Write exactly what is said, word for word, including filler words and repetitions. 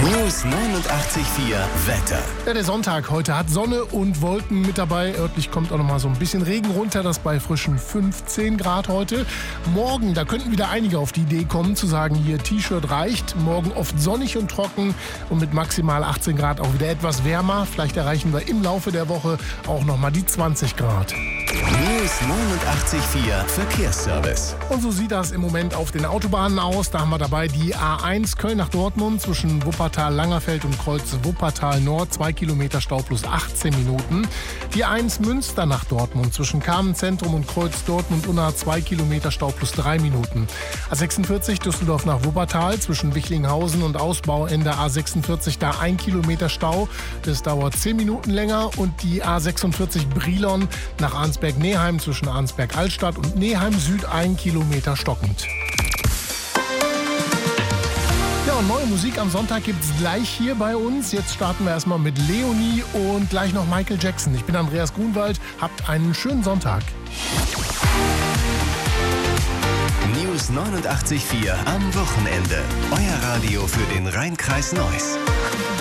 News neunundachtzig Komma vier Wetter. Ja, der Sonntag heute hat Sonne und Wolken mit dabei. Örtlich kommt auch noch mal so ein bisschen Regen runter, das bei frischen fünfzehn Grad heute. Morgen, da könnten wieder einige auf die Idee kommen, zu sagen, hier T-Shirt reicht. Morgen oft sonnig und trocken und mit maximal achtzehn Grad auch wieder etwas wärmer. Vielleicht erreichen wir im Laufe der Woche auch noch mal die zwanzig Grad. News neunundachtzig Komma vier Verkehrsservice. Und so sieht das im Moment auf den Autobahnen aus. Da haben wir dabei die A eins Köln nach Dortmund zwischen Wuppertal-Langerfeld und Kreuz Wuppertal Nord. Zwei Kilometer Stau plus achtzehn Minuten. Die A eins Münster nach Dortmund zwischen Kamenz-Zentrum und Kreuz Dortmund-Unna. Zwei Kilometer Stau plus drei Minuten. A sechsundvierzig Düsseldorf nach Wuppertal zwischen Wichlinghausen und Ausbauende A sechsundvierzig. Da ein Kilometer Stau. Das dauert zehn Minuten länger. Und die A sechsundvierzig Brilon nach Arnsberg-Neheim zwischen Arnsberg-Altstadt und Neheim Süd ein Kilometer stockend. Ja, und neue Musik am Sonntag gibt's gleich hier bei uns. Jetzt starten wir erstmal mit Leonie und gleich noch Michael Jackson. Ich bin Andreas Grunwald. Habt einen schönen Sonntag. News neunundachtzig Komma vier am Wochenende. Euer Radio für den Rhein-Kreis Neuss.